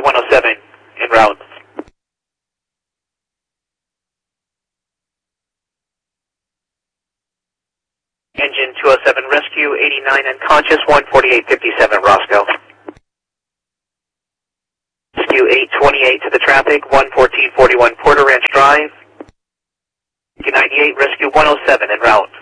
107 en route. Engine 207 rescue, 89 unconscious, 14857 Roscoe. Rescue 828 to the traffic, 11441 Porter Ranch Drive. 98 rescue 107 en route.